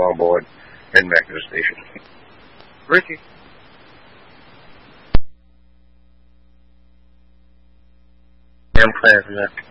on board, heading back to the station. Ricky. I'm playing for that.